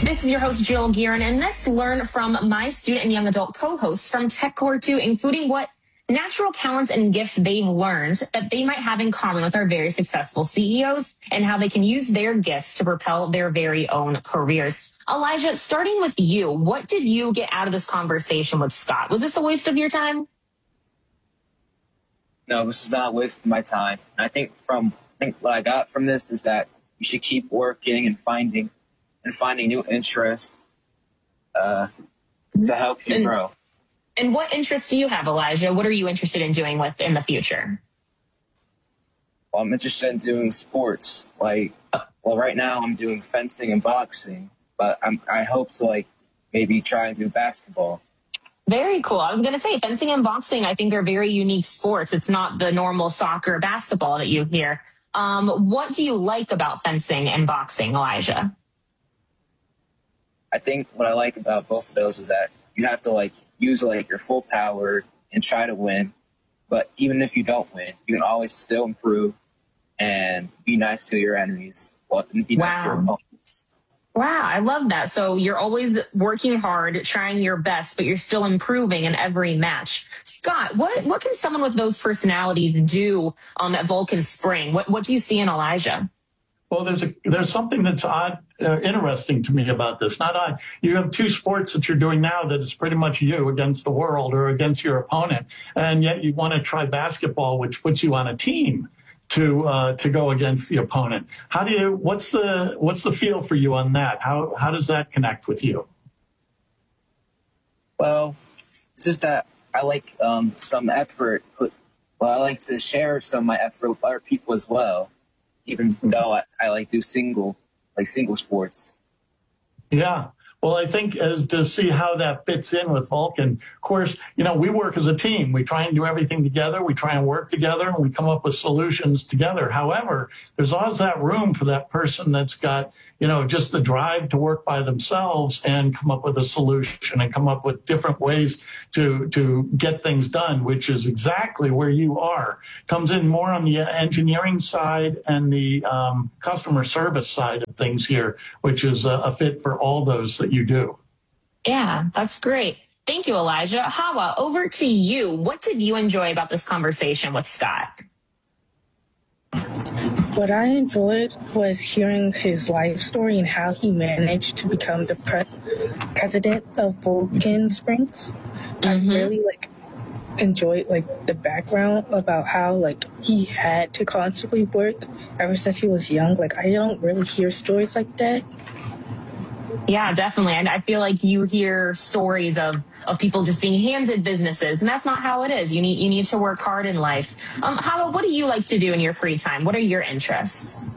This is your host, Jill Gearin, and let's learn from my student and young adult co-hosts from Tech Core 2, including what natural talents and gifts they've learned that they might have in common with our very successful CEOs and how they can use their gifts to propel their very own careers. Elijah, starting with you, what did you get out of this conversation with Scott? Was this a waste of your time? No, this is not a waste of my time. I think what I got from this is that you should keep working and finding new interests to help you grow. And what interests do you have, Elijah? What are you interested in doing in the future? Well, I'm interested in doing sports. Right now I'm doing fencing and boxing, but I hope to maybe try and do basketball. Very cool. I'm going to say fencing and boxing, I think, are very unique sports. It's not the normal soccer or basketball that you hear. What do you like about fencing and boxing, Elijah? I think what I like about both of those is that you have to use your full power and try to win. But even if you don't win, you can always still improve and be nice to your enemies. Be nice to your opponents. Wow, I love that. So you're always working hard, trying your best, but you're still improving in every match. Scott, what can someone with those personalities do at Vulcan Spring? What do you see in Elijah? Well, there's something that's interesting to me about this. Not odd. You have two sports that you're doing now that is pretty much you against the world or against your opponent, and yet you want to try basketball, which puts you on a team to go against the opponent. What's the feel for you on that? How does that connect with you? Well, it's just that I like some effort. I like to share some of my effort with other people as well. Even though I do single sports. Yeah. Well, I think to see how that fits in with Vulcan, of course, we work as a team. We try and do everything together. We try and work together, and we come up with solutions together. However, there's always that room for that person that's got, just the drive to work by themselves and come up with a solution and come up with different ways to get things done, which is exactly where you are. Comes in more on the engineering side and the customer service side of things here, which is a fit for all those that you do. Yeah, that's great. Thank you, Elijah. Hawa, over to you. What did you enjoy about this conversation with Scott? What I enjoyed was hearing his life story and how he managed to become the president of Vulcan Springs. I really enjoyed the background about how he had to constantly work ever since he was young. I don't really hear stories like that. Yeah, definitely. And I feel like you hear stories of people just being handed businesses, and that's not how it is. You need to work hard in life. Hawa, what do you like to do in your free time? What are your interests?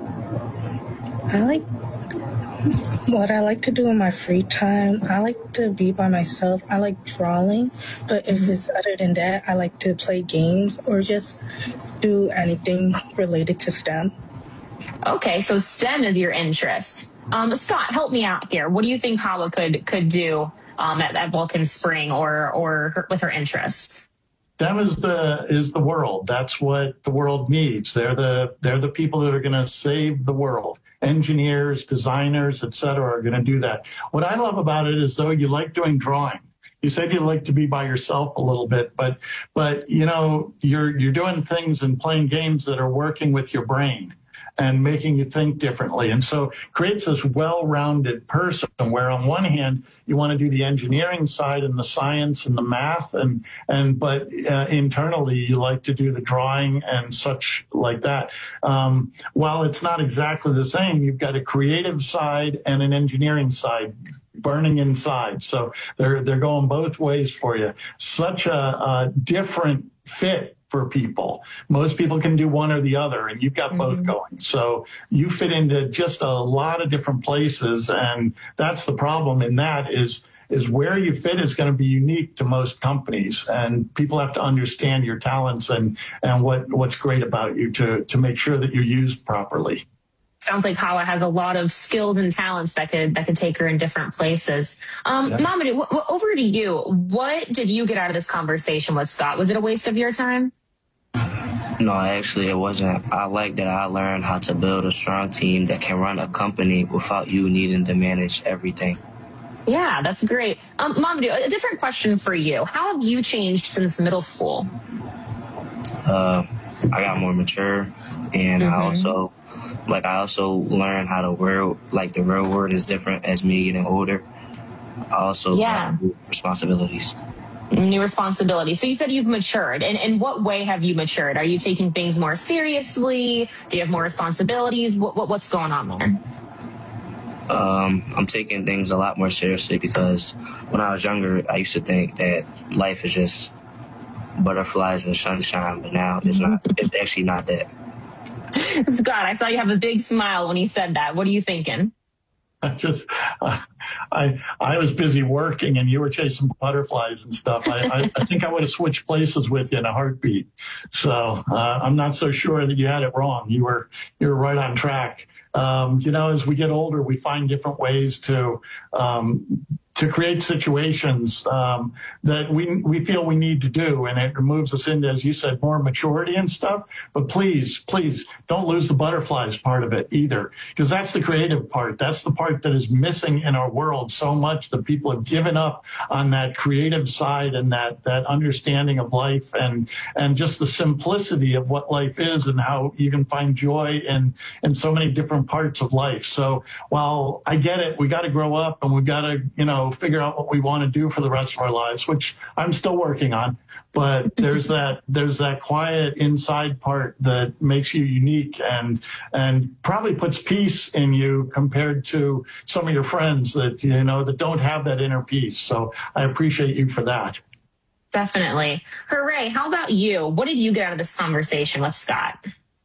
What I like to do in my free time, I like to be by myself. I like drawing, but if it's other than that, I like to play games or just do anything related to STEM. Okay, so STEM is your interest. Scott, help me out here. What do you think Hawa could do at Vulcan Spring or with her interests? STEM is the world. That's what the world needs. They're the people that are going to save the world. Engineers, designers, etc. are going to do that. What I love about it is, though, you like doing drawing. You said you like to be by yourself a little bit, but you're doing things and playing games that are working with your brain and making you think differently. And so creates this well-rounded person where on one hand, you want to do the engineering side and the science and the math but internally you like to do the drawing and such like that. While it's not exactly the same, you've got a creative side and an engineering side burning inside. So they're going both ways for you. Such a different fit for people. Most people can do one or the other, and you've got both going. So you fit into just a lot of different places, and that's the problem in that is where you fit is going to be unique to most companies, and people have to understand your talents and what's great about you to make sure that you're used properly. Sounds like Hawa has a lot of skills and talents that could take her in different places. Mamadou, over to you. What did you get out of this conversation with Scott? Was it a waste of your time? No, actually, it wasn't. I like that I learned how to build a strong team that can run a company without you needing to manage everything. Yeah, that's great. Mamadou, a different question for you. How have you changed since middle school? I got more mature, and I also learned how the real world is different as me getting older. I also got responsibilities. New responsibilities. So you said you've matured. And in what way have you matured? Are you taking things more seriously? Do you have more responsibilities? What's going on there? I'm taking things a lot more seriously because when I was younger, I used to think that life is just butterflies and sunshine, but now it's not. It's actually not that. Scott, I saw you have a big smile when he said that. What are you thinking? I was busy working and you were chasing butterflies and stuff. I think I would have switched places with you in a heartbeat. So I'm not so sure that you had it wrong. You were right on track. As we get older, we find different ways to create situations that we feel we need to do. And it moves us into, as you said, more maturity and stuff. But please don't lose the butterflies part of it either, because that's the creative part. That's the part that is missing in our world so much that people have given up on that creative side and that understanding of life and just the simplicity of what life is and how you can find joy in so many different parts of life. So while I get it, we got to grow up and we got to, figure out what we want to do for the rest of our lives, which I'm still working on. But there's that quiet inside part that makes you unique and probably puts peace in you compared to some of your friends that don't have that inner peace. So I appreciate you for that. Definitely. Hooray. How about you? What did you get out of this conversation with Scott?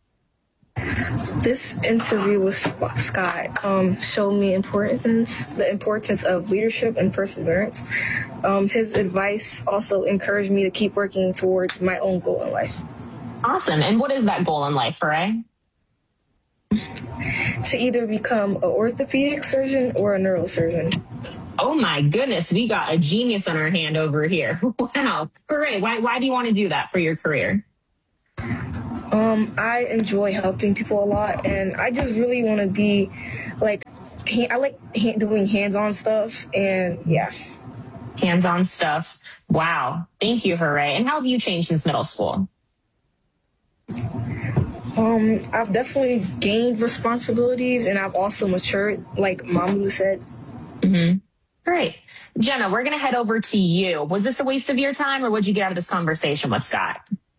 This interview with Scott showed me the importance of leadership and perseverance. His advice also encouraged me to keep working towards my own goal in life. Awesome. And what is that goal in life, Hooray? To either become an orthopedic surgeon or a neurosurgeon. Oh my goodness, we got a genius on our hand over here. Wow. Hooray. Why do you want to do that for your career? I enjoy helping people a lot, and I just really want to be I like doing hands-on stuff, and yeah. Hands-on stuff. Wow. Thank you, Hooray. And how have you changed since middle school? I've definitely gained responsibilities, and I've also matured, like Mamadou said. Mm-hmm. Great. Jenna, we're going to head over to you. Was this a waste of your time, or what did you get out of this conversation with Scott?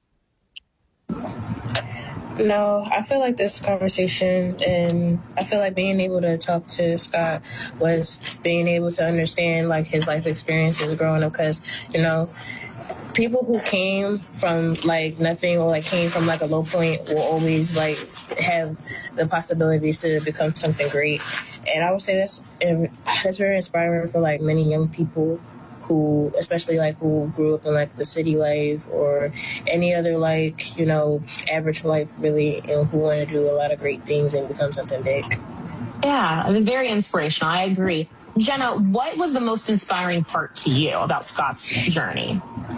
No, I feel like this conversation and I feel like being able to talk to Scott was being able to understand like his life experiences growing up, because, people who came from like nothing or like came from like a low point will always like have the possibilities to become something great. And I would say that's very inspiring for like many young people who, especially like who grew up in like the city life or any other like, average life really, and who want to do a lot of great things and become something big. Yeah, it was very inspirational. I agree. Jenna, what was the most inspiring part to you about Scott's journey?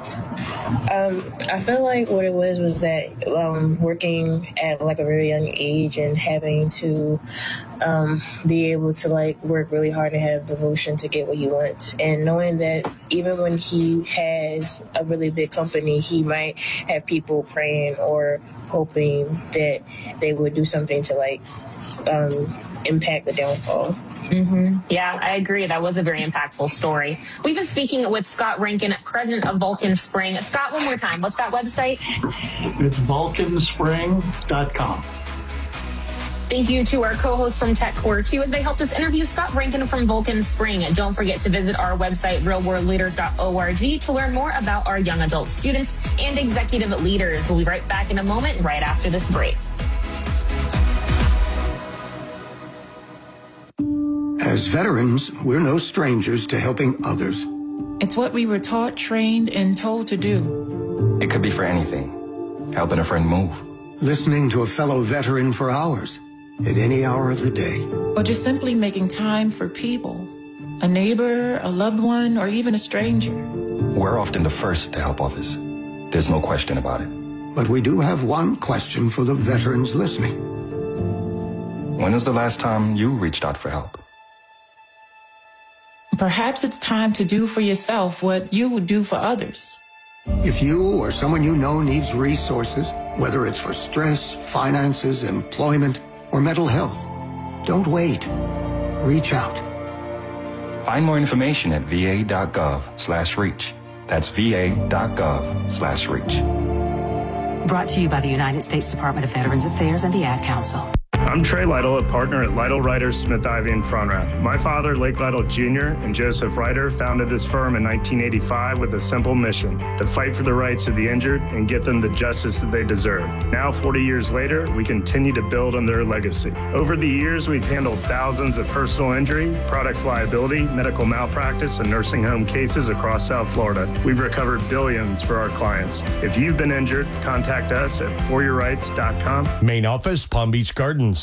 I feel like what it was that working at like a very young age and having to be able to like work really hard and have devotion to get what he wants, and knowing that even when he has a really big company, he might have people praying or hoping that they would do something to like impact the downfall. Mm-hmm. Yeah, I agree. That was a very impactful story. We've been speaking with Scott Rankin, president of Vulcan Spring. Scott, one more time, what's that website? It's vulcanspring.com. Thank you to our co-hosts from TechCore 2 as they helped us interview Scott Rankin from Vulcan Spring. Don't forget to visit our website, realworldleaders.org, to learn more about our young adult students and executive leaders. We'll be right back in a moment, right after this break. As veterans, we're no strangers to helping others. It's what we were taught, trained, and told to do. It could be for anything. Helping a friend move. Listening to a fellow veteran for hours, at any hour of the day. Or just simply making time for people. A neighbor, a loved one, or even a stranger. We're often the first to help others. There's no question about it. But we do have one question for the veterans listening. When is the last time you reached out for help? Perhaps it's time to do for yourself what you would do for others. If you or someone you know needs resources, whether it's for stress, finances, employment, or mental health, don't wait. Reach out. Find more information at va.gov/reach. That's va.gov/reach. Brought to you by the United States Department of Veterans Affairs and the Ad Council. I'm Trey Lytle, a partner at Lytle Ryder Smith Ivy and Fronrath. My father, Lake Lytle Jr., and Joseph Ryder founded this firm in 1985 with a simple mission: to fight for the rights of the injured and get them the justice that they deserve. Now, 40 years later, we continue to build on their legacy. Over the years, we've handled thousands of personal injury, products liability, medical malpractice, and nursing home cases across South Florida. We've recovered billions for our clients. If you've been injured, contact us at foryourrights.com. Main office, Palm Beach Gardens.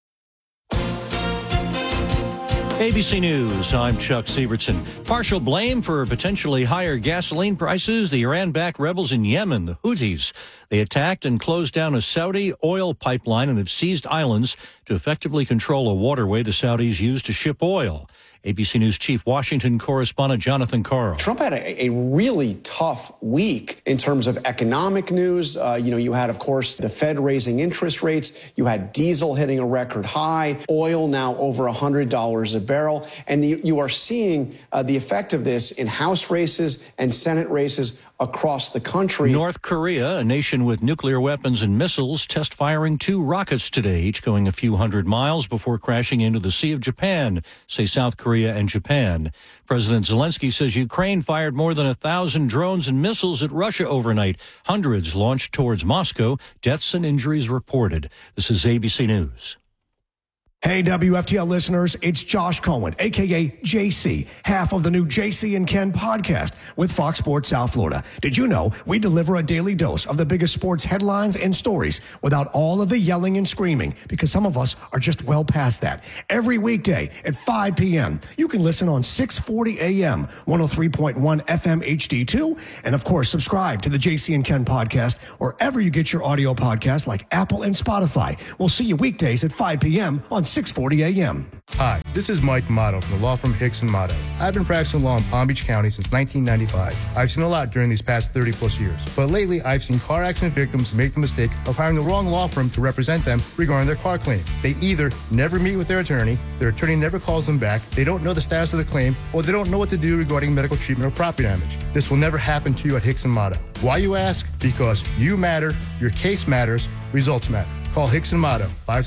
ABC News, I'm Chuck Sievertson. Partial blame for potentially higher gasoline prices. The Iran-backed rebels in Yemen, the Houthis, they attacked and closed down a Saudi oil pipeline and have seized islands to effectively control a waterway the Saudis use to ship oil. ABC News Chief Washington correspondent Jonathan Karl. Trump had a really tough week in terms of economic news. You had, of course, the Fed raising interest rates. You had diesel hitting a record high, oil now over $100 a barrel. And you are seeing the effect of this in House races and Senate races across the country. North Korea, a nation with nuclear weapons and missiles, test firing 2 rockets today, each going a few hundred miles before crashing into the Sea of Japan, say South Korea and Japan. President Zelensky says Ukraine fired more than 1,000 drones and missiles at Russia overnight. Hundreds launched towards Moscow. Deaths and injuries reported. This is ABC News. Hey, WFTL listeners, it's Josh Cohen, a.k.a. JC, half of the new JC and Ken podcast with Fox Sports South Florida. Did you know we deliver a daily dose of the biggest sports headlines and stories without all of the yelling and screaming? Because some of us are just well past that. Every weekday at 5 p.m., you can listen on 640 a.m., 103.1 FM HD2, and of course, subscribe to the JC and Ken podcast wherever you get your audio podcasts like Apple and Spotify. We'll see you weekdays at 5 p.m. on 640 a.m. Hi, this is Mike Motto from the law firm Hicks & Motto. I've been practicing law in Palm Beach County since 1995. I've seen a lot during these past 30-plus years. But lately, I've seen car accident victims make the mistake of hiring the wrong law firm to represent them regarding their car claim. They either never meet with their attorney never calls them back, they don't know the status of the claim, or they don't know what to do regarding medical treatment or property damage. This will never happen to you at Hicks & Motto. Why, you ask? Because you matter, your case matters, results matter. Call Hicks & Motto,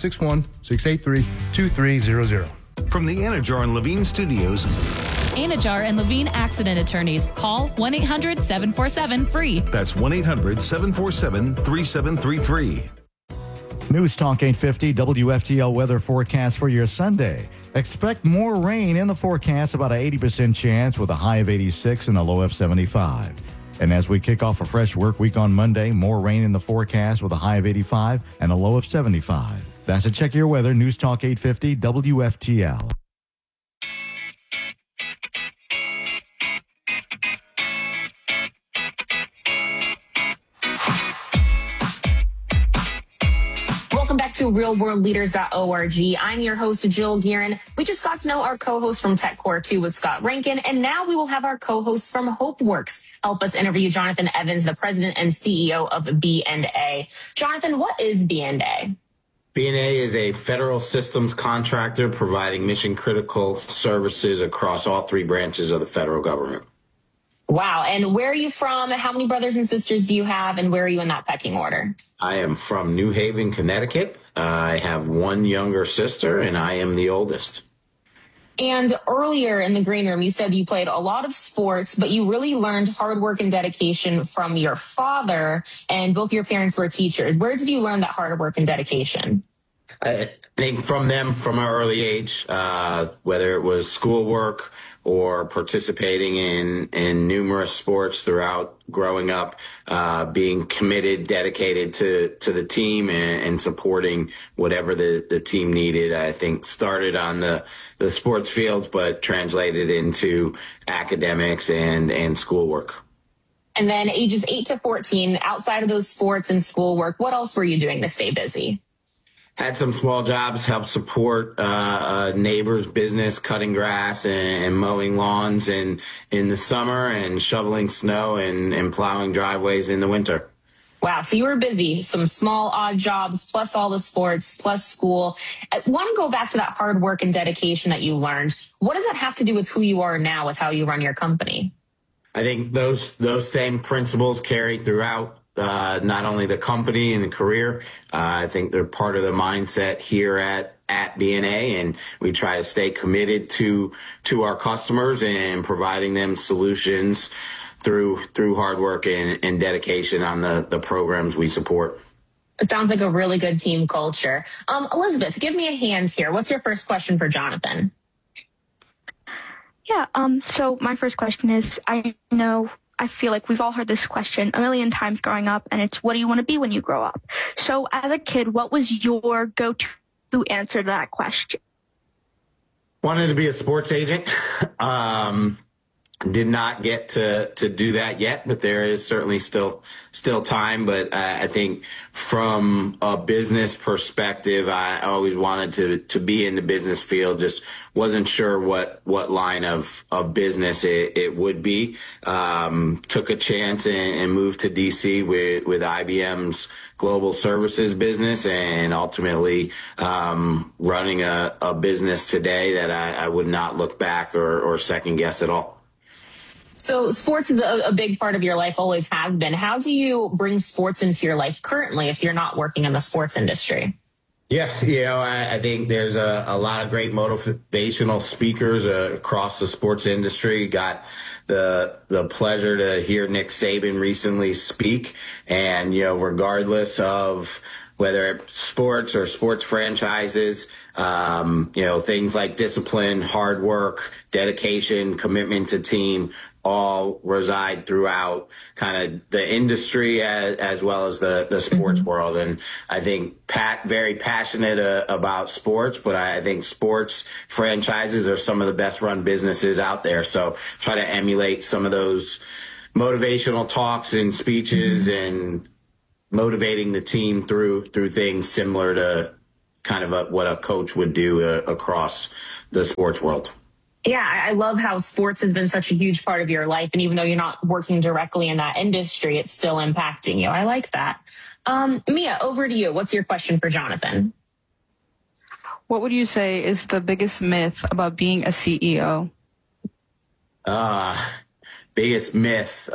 561-683-2300. From the Anajar and Levine Studios. Anajar and Levine Accident Attorneys. Call 1-800-747-FREE. That's 1-800-747-3733. News Talk 850 WFTL weather forecast for your Sunday. Expect more rain in the forecast, about an 80% chance with a high of 86 and a low of 75. And as we kick off a fresh work week on Monday, more rain in the forecast with a high of 85 and a low of 75. That's a check your weather. News Talk 850 WFTL. Welcome back to realworldleaders.org. I'm your host, Jill Gearin. We just got to know our co-host from TechCore 2 with Scott Rankin, and now we will have our co-hosts from HopeWorks help us interview Jonathan Evans, the president and CEO of B&A. Jonathan, what is B&A? B&A is a federal systems contractor providing mission-critical services across all 3 branches of the federal government. Wow. And where are you from? How many brothers and sisters do you have? And where are you in that pecking order? I am from New Haven, Connecticut. I have 1 younger sister, and I am the oldest. And earlier in the green room, you said you played a lot of sports, but you really learned hard work and dedication from your father, and both your parents were teachers. Where did you learn that hard work and dedication? I think from them, from an early age, whether it was schoolwork or participating in numerous sports throughout growing up, being committed, dedicated to the team and supporting whatever the team needed. I think started on the sports field, but translated into academics and schoolwork. And then ages 8 to 14, outside of those sports and schoolwork, what else were you doing to stay busy? Had some small jobs, helped support a neighbor's business, cutting grass and mowing lawns in the summer, and shoveling snow and plowing driveways in the winter. Wow. So you were busy, some small odd jobs, plus all the sports, plus school. I want to go back to that hard work and dedication that you learned. What does that have to do with who you are now, with how you run your company? I think those same principles carry throughout not only the company and the career. I think they're part of the mindset here at BNA, and we try to stay committed to our customers and providing them solutions through hard work and dedication on the programs we support. It sounds like a really good team culture. Elizabeth, give me a hand here. What's your first question for Jonathan? Yeah, so my first question is, I feel like we've all heard this question a million times growing up, and it's, what do you want to be when you grow up? So as a kid, what was your go-to answer to that question? Wanted to be a sports agent. Did not get to do that yet, but there is certainly still time. But I think from a business perspective, I always wanted to be in the business field. Just wasn't sure what line of business it would be. Took a chance and moved to DC with IBM's global services business, and ultimately running a business today that I would not look back or second guess at all. So sports is a big part of your life, always has been. How do you bring sports into your life currently if you're not working in the sports industry? Yeah, I think there's a lot of great motivational speakers across the sports industry. Got the pleasure to hear Nick Saban recently speak, and regardless of whether it's sports or sports franchises, things like discipline, hard work, dedication, commitment to team, all reside throughout kind of the industry as well as the sports world. And I think very passionate about sports, but I think sports franchises are some of the best run businesses out there. So try to emulate some of those motivational talks and speeches and motivating the team through things similar to kind of what a coach would do across the sports world. Yeah, I love how sports has been such a huge part of your life. And even though you're not working directly in that industry, it's still impacting you. I like that. Mia, over to you. What's your question for Jonathan? What would you say is the biggest myth about being a CEO? Biggest myth,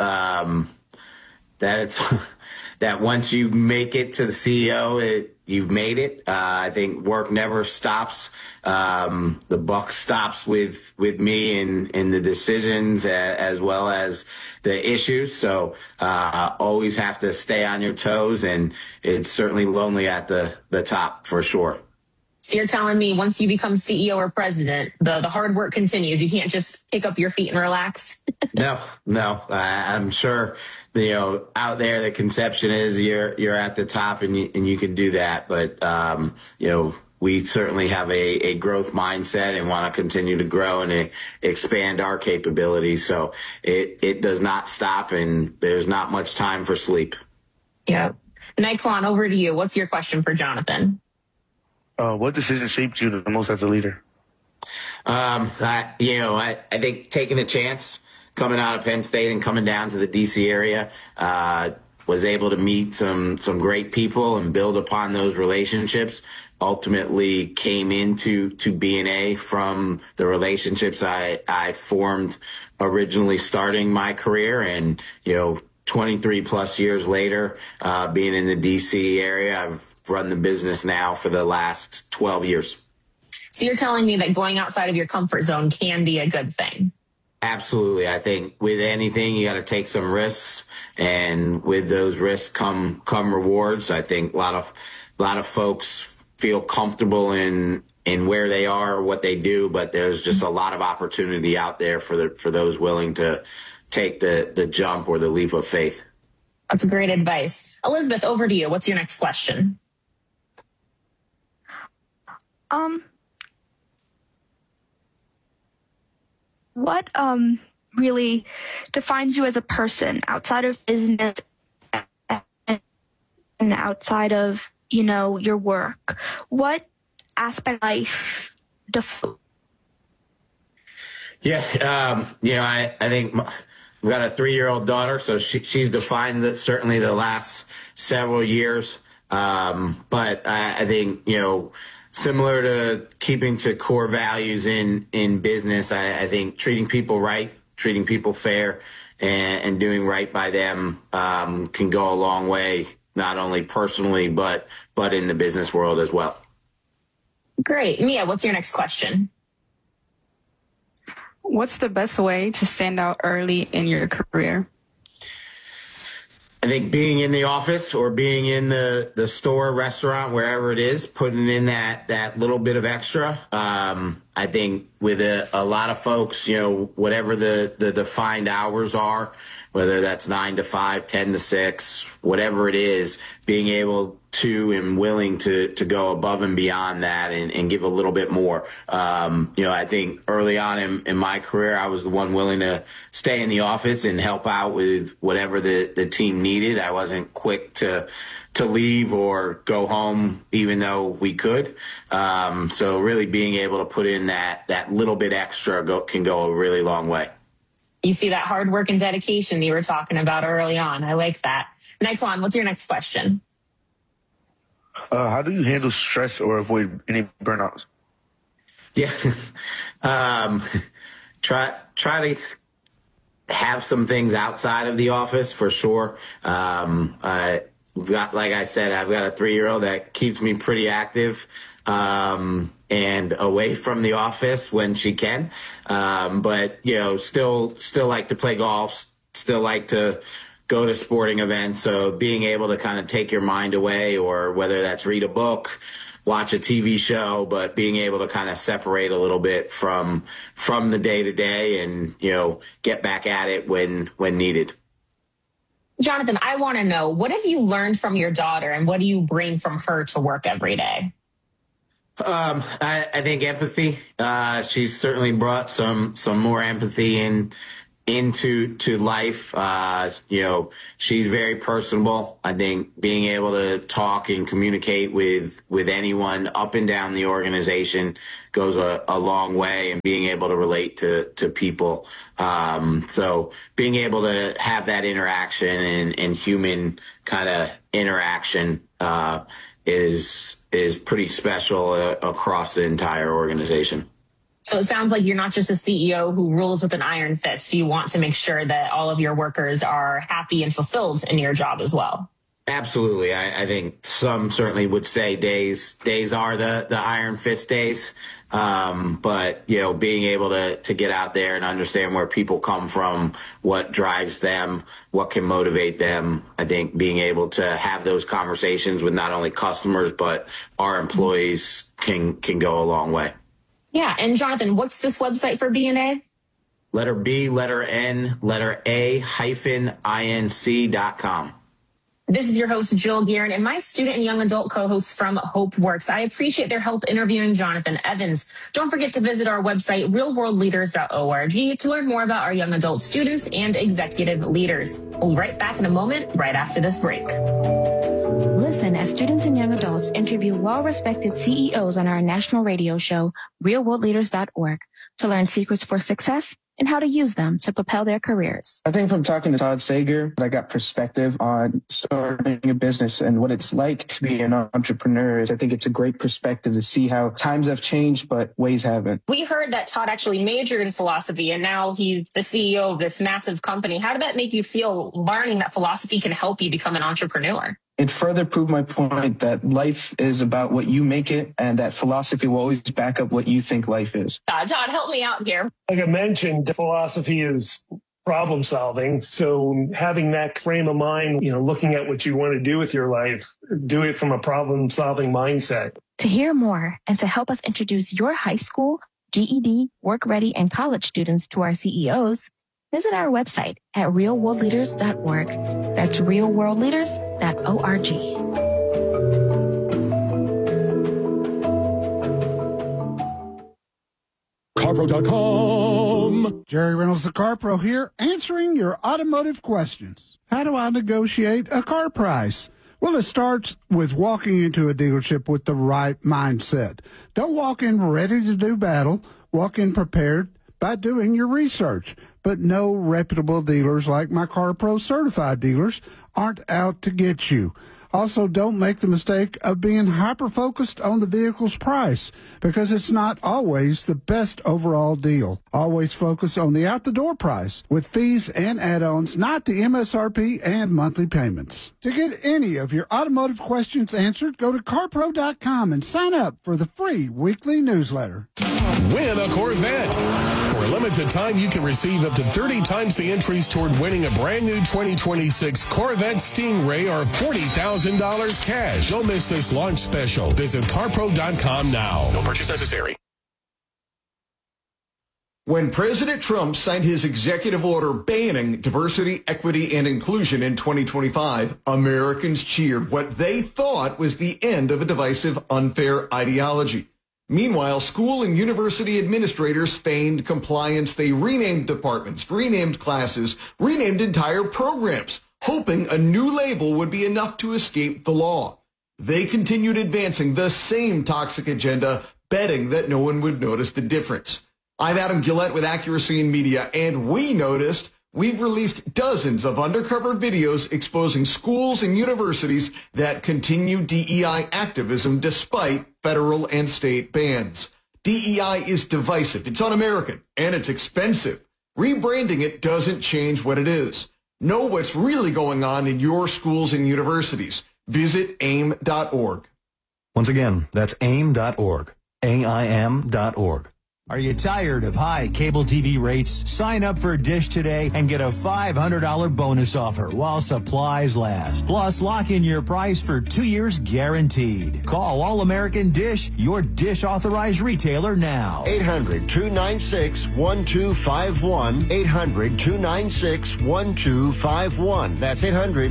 that once you make it to the CEO, you've made it. I think work never stops. The buck stops with me in the decisions as well as the issues. So always have to stay on your toes, and it's certainly lonely at the top for sure. So you're telling me once you become CEO or president, the hard work continues. You can't just pick up your feet and relax. No. I'm sure, out there the conception is you're at the top and you can do that. But, we certainly have a growth mindset and want to continue to grow and expand our capabilities. So it does not stop, and there's not much time for sleep. Yeah. Nyquan, over to you. What's your question for Jonathan? What decision shaped you the most as a leader? I think taking a chance, coming out of Penn State and coming down to the DC area, was able to meet some great people and build upon those relationships. Ultimately came into BNA from the relationships I formed originally starting my career, and 23 plus years later, being in the DC area, I've run the business now for the last 12 years. So you're telling me that going outside of your comfort zone can be a good thing? Absolutely. I think with anything, you got to take some risks, and with those risks come rewards. I think a lot of folks feel comfortable in where they are or what they do, but there's just a lot of opportunity out there for those willing to take the jump or the leap of faith. That's great advice. Elizabeth, over to you. What's your next question? really defines you as a person outside of business and outside of, your work? What aspect of life I think I've got a 3-year-old daughter, so she's defined certainly the last several years. But I think, similar to keeping to core values in business, I think treating people right, treating people fair, and doing right by them can go a long way, not only personally, but in the business world as well. Great. Mia, what's your next question? What's the best way to stand out early in your career? I think being in the office or being in the store, restaurant, wherever it is, putting in that little bit of extra. I think with a lot of folks, whatever the defined hours are, whether that's 9 to 5, 10 to 6, whatever it is, being able to and willing to go above and beyond that and give a little bit more. I think early on in my career, I was the one willing to stay in the office and help out with whatever the team needed. I wasn't quick to leave or go home, even though we could. So really being able to put in that little bit extra can go a really long way. You see that hard work and dedication you were talking about early on. I like that. Naquan, what's your next question? How do you handle stress or avoid any burnouts? Yeah. Try to have some things outside of the office for sure. Like I said, I've got a 3-year-old that keeps me pretty active. And away from the office when she can. But, still like to play golf, still like to go to sporting events. So being able to kind of take your mind away, or whether that's read a book, watch a TV show, but being able to kind of separate a little bit from the day to day and, get back at it when needed. Jonathan, I want to know, what have you learned from your daughter and what do you bring from her to work every day? I think empathy. She's certainly brought some more empathy into life. She's very personable. I think being able to talk and communicate with anyone up and down the organization goes a long way, and being able to relate to people. So being able to have that interaction and human kind of interaction is pretty special across the entire organization. So it sounds like you're not just a CEO who rules with an iron fist. You want to make sure that all of your workers are happy and fulfilled in your job as well. Absolutely. I think some certainly would say days are the iron fist days. But, being able to get out there and understand where people come from, what drives them, what can motivate them. I think being able to have those conversations with not only customers, but our employees can go a long way. Yeah. And Jonathan, what's this website for B&A? Letter B, letter N, letter A -inc.com. This is your host, Jill Guerin, and my student and young adult co-hosts from HopeWorks. I appreciate their help interviewing Jonathan Evans. Don't forget to visit our website, realworldleaders.org, to learn more about our young adult students and executive leaders. We'll be right back in a moment, right after this break. Listen as students and young adults interview well-respected CEOs on our national radio show, realworldleaders.org, to learn secrets for success and how to use them to propel their careers. I think from talking to Todd Sager, I got perspective on starting a business and what it's like to be an entrepreneur. I think it's a great perspective to see how times have changed, but ways haven't. We heard that Todd actually majored in philosophy, and now he's the CEO of this massive company. How did that make you feel, learning that philosophy can help you become an entrepreneur? It further proved my point that life is about what you make it, and that philosophy will always back up what you think life is. Todd, help me out here. Like I mentioned, philosophy is problem solving. So having that frame of mind, looking at what you want to do with your life, do it from a problem solving mindset. To hear more and to help us introduce your high school, GED, work ready, and college students to our CEOs, visit our website at realworldleaders.org. That's realworldleaders.org. Carpro.com. CarPro.com. Jerry Reynolds, the CarPro here, answering your automotive questions. How do I negotiate a car price? Well, it starts with walking into a dealership with the right mindset. Don't walk in ready to do battle. Walk in prepared by doing your research. But no reputable dealers like my CarPro certified dealers aren't out to get you. Also, don't make the mistake of being hyper-focused on the vehicle's price because it's not always the best overall deal. Always focus on the out-the-door price with fees and add-ons, not the MSRP and monthly payments. To get any of your automotive questions answered, go to CarPro.com and sign up for the free weekly newsletter. Win a Corvette. For a limited time, you can receive up to 30 times the entries toward winning a brand new 2026 Corvette Stingray or $40,000 cash. Don't miss this launch special. Visit CarPro.com now. No purchase necessary. When President Trump signed his executive order banning diversity, equity, and inclusion in 2025, Americans cheered what they thought was the end of a divisive, unfair ideology. Meanwhile, school and university administrators feigned compliance. They renamed departments, renamed classes, renamed entire programs, hoping a new label would be enough to escape the law. They continued advancing the same toxic agenda, betting that no one would notice the difference. I'm Adam Gillette with Accuracy in Media, and we noticed we've released dozens of undercover videos exposing schools and universities that continue DEI activism despite federal and state bans. DEI is divisive, it's un-American, and it's expensive. Rebranding it doesn't change what it is. Know what's really going on in your schools and universities. Visit AIM.org. Once again, that's AIM.org. AIM.org. Are you tired of high cable TV rates? Sign up for Dish today and get a $500 bonus offer while supplies last. Plus, lock in your price for 2 years guaranteed. Call All American Dish, your Dish authorized retailer now. 800-296-1251. 800-296-1251. That's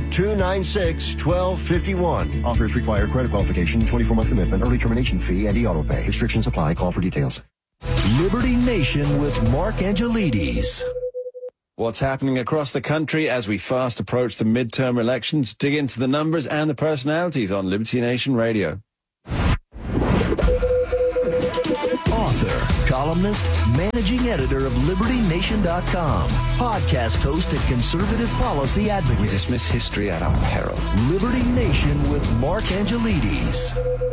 800-296-1251. Offers require credit qualification, 24-month commitment, early termination fee, and e-auto pay. Restrictions apply. Call for details. Liberty Nation with Mark Angelides. What's happening across the country as we fast approach the midterm elections? Dig into the numbers and the personalities on Liberty Nation Radio. Author, columnist, managing editor of LibertyNation.com, podcast host and conservative policy advocate. We dismiss history at our peril. Liberty Nation with Mark Angelides.